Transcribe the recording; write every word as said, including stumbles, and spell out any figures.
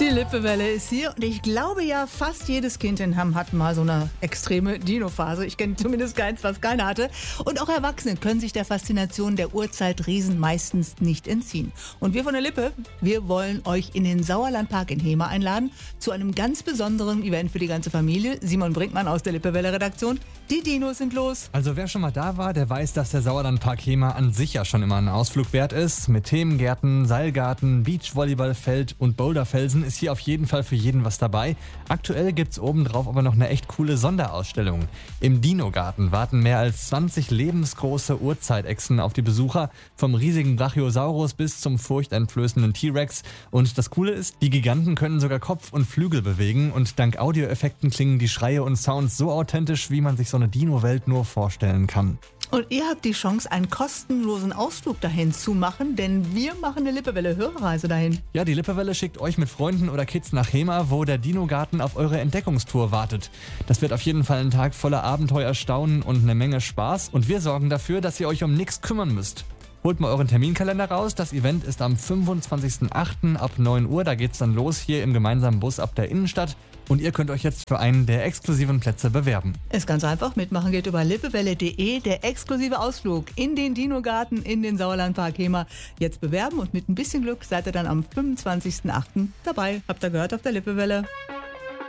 Die Lippewelle ist hier und ich glaube ja, fast jedes Kind in Hamm hat mal so eine extreme Dino-Phase. Ich kenne zumindest keins, was keiner hatte. Und auch Erwachsene können sich der Faszination der Urzeitriesen meistens nicht entziehen. Und wir von der Lippe, wir wollen euch in den Sauerlandpark in Hemer einladen zu einem ganz besonderen Event für die ganze Familie. Simon Brinkmann aus der Lippewelle-Redaktion. Die Dinos sind los. Also wer schon mal da war, der weiß, dass der Sauerlandpark Hemer an sich ja schon immer ein Ausflug wert ist. Mit Themengärten, Seilgarten, Beachvolleyballfeld und Boulderfelsen ist hier auf jeden Fall für jeden was dabei. Aktuell gibt's obendrauf aber noch eine echt coole Sonderausstellung. Im Dino-Garten warten mehr als zwanzig lebensgroße Urzeitechsen auf die Besucher, vom riesigen Brachiosaurus bis zum furchteinflößenden T-Rex. Und das Coole ist, die Giganten können sogar Kopf und Flügel bewegen und dank Audioeffekten klingen die Schreie und Sounds so authentisch, wie man sich so eine Dino-Welt nur vorstellen kann. Und ihr habt die Chance, einen kostenlosen Ausflug dahin zu machen, denn wir machen eine Lippewelle-Hörerreise dahin. Ja, die Lippewelle schickt euch mit Freunden oder Kids nach Hemer, wo der Dino-Garten auf eure Entdeckungstour wartet. Das wird auf jeden Fall ein Tag voller Abenteuer, Staunen und eine Menge Spaß. Und wir sorgen dafür, dass ihr euch um nichts kümmern müsst. Holt mal euren Terminkalender raus. Das Event ist am fünfundzwanzigsten achten ab neun Uhr. Da geht's dann los hier im gemeinsamen Bus ab der Innenstadt. Und ihr könnt euch jetzt für einen der exklusiven Plätze bewerben. Ist ganz einfach. Mitmachen geht über lippewelle punkt de. Der exklusive Ausflug in den Dino-Garten in den Sauerlandpark Hemer. Jetzt bewerben und mit ein bisschen Glück seid ihr dann am fünfundzwanzigsten achten dabei. Habt ihr gehört auf der Lippewelle?